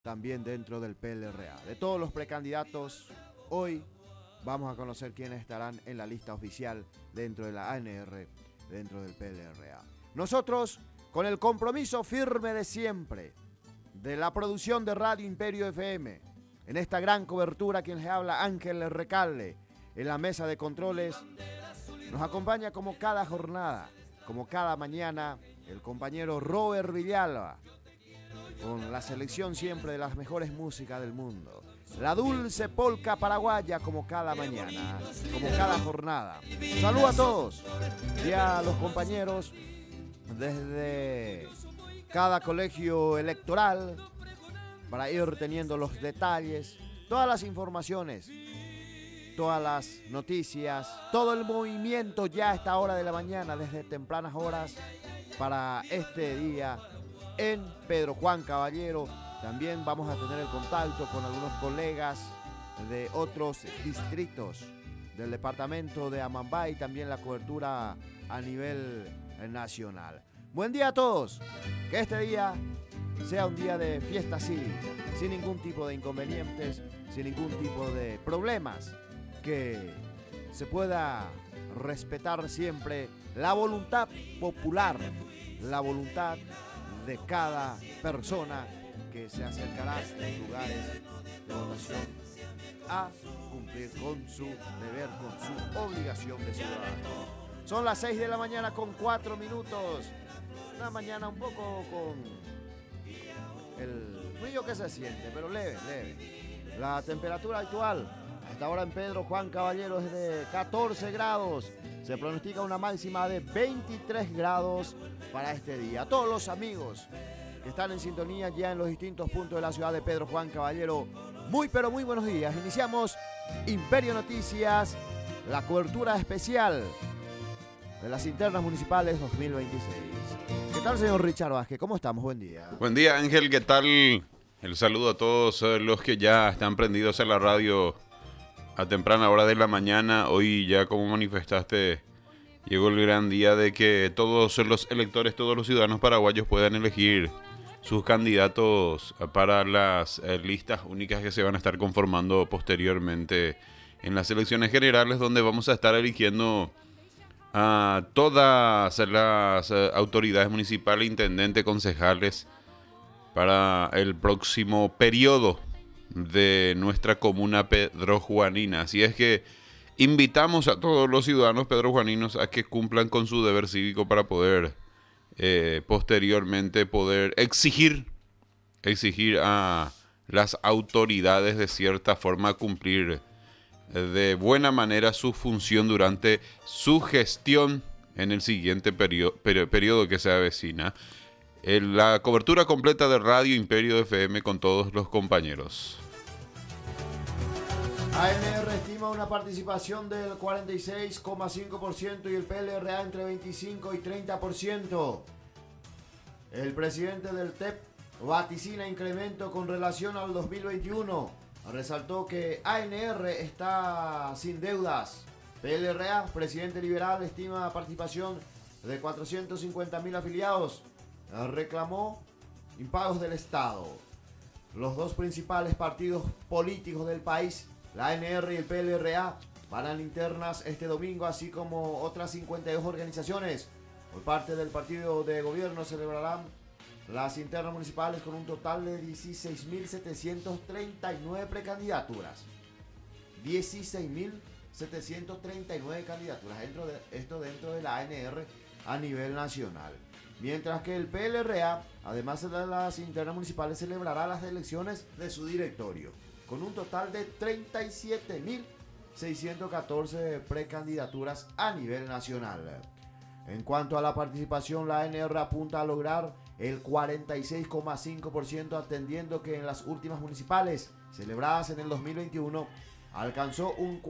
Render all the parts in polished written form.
también dentro del PLRA. De todos los precandidatos, hoy vamos a conocer quiénes estarán en la lista oficial dentro de la ANR, dentro del PLRA. Nosotros, con el compromiso firme de siempre, de la producción de Radio Imperio FM, en esta gran cobertura, quien les habla, Ángel Recalde, en la mesa de controles, nos acompaña como cada jornada, como cada mañana, el compañero Robert Villalba, con la selección siempre de las mejores músicas del mundo. La dulce polca paraguaya como cada mañana, como cada jornada. Saludos a todos y a los compañeros desde cada colegio electoral para ir teniendo los detalles, todas las informaciones, todas las noticias, todo el movimiento ya a esta hora de la mañana, desde tempranas horas para este día en Pedro Juan Caballero. También vamos a tener el contacto con algunos colegas de otros distritos del departamento de Amambay, también la cobertura a nivel nacional. Buen día a todos, que este día sea un día de fiesta cívica, sin ningún tipo de inconvenientes, sin ningún tipo de problemas, que se pueda respetar siempre la voluntad popular, la voluntad de cada persona que se acercará a estos lugares de votación a cumplir con su deber, con su obligación de ciudadano. Son las 6 de la mañana con 4 minutos. Una mañana un poco con el frío que se siente, pero leve, leve. La temperatura actual hasta ahora en Pedro Juan Caballero es de 14 grados. Se pronostica una máxima de 23 grados para este día. A todos los amigos que están en sintonía ya en los distintos puntos de la ciudad de Pedro Juan Caballero, muy pero muy buenos días. Iniciamos Imperio Noticias, la cobertura especial de las internas municipales 2026. ¿Qué tal, señor Richard Vázquez? ¿Cómo estamos? Buen día. Buen día, Ángel. ¿Qué tal? El saludo a todos los que ya están prendidos a la radio a temprana hora de la mañana. Hoy ya, como manifestaste, llegó el gran día de que todos los electores, todos los ciudadanos paraguayos puedan elegir sus candidatos para las listas únicas que se van a estar conformando posteriormente en las elecciones generales, donde vamos a estar eligiendo a todas las autoridades municipales, intendentes, concejales para el próximo periodo de nuestra comuna pedrojuanina. Así es que invitamos a todos los ciudadanos pedrojuaninos a que cumplan con su deber cívico para poder posteriormente poder exigir a las autoridades de cierta forma cumplir de buena manera su función durante su gestión en el siguiente periodo que se avecina. La cobertura completa de Radio Imperio FM con todos los compañeros. ANR estima una participación del 46,5% y el PLRA entre 25 y 30%. El presidente del TEP vaticina incremento con relación al 2021. Resaltó que ANR está sin deudas. PLRA, presidente liberal, estima participación de 450.000 afiliados. Reclamó impagos del Estado. Los dos principales partidos políticos del país, la ANR y el PLRA, van a internas este domingo, así como otras 52 organizaciones. Por parte del partido de gobierno celebrarán las internas municipales con un total de 16.739 precandidaturas. 16.739 candidaturas dentro de la ANR a nivel nacional. Mientras que el PLRA, además de las internas municipales, celebrará las elecciones de su directorio, con un total de 37.614 precandidaturas a nivel nacional. En cuanto a la participación, la ANR apunta a lograr el 46,5%, atendiendo que en las últimas municipales celebradas en el 2021 alcanzó un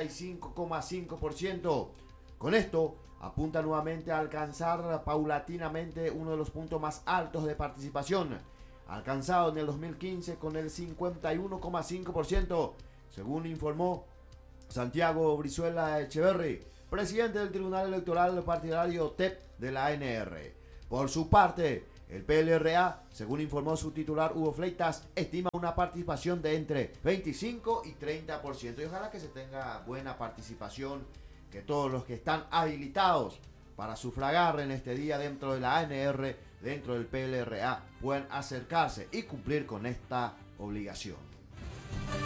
45,5%. Con esto apunta nuevamente a alcanzar paulatinamente uno de los puntos más altos de participación, alcanzado en el 2015 con el 51,5%, según informó Santiago Brizuela Echeverri, presidente del Tribunal Electoral Partidario TEP de la ANR. Por su parte, El PLRA, según informó su titular Hugo Fleitas, estima una participación de entre 25 y 30%. Y ojalá que se tenga buena participación, que todos los que están habilitados para sufragar en este día dentro de la ANR, dentro del PLRA, puedan acercarse y cumplir con esta obligación.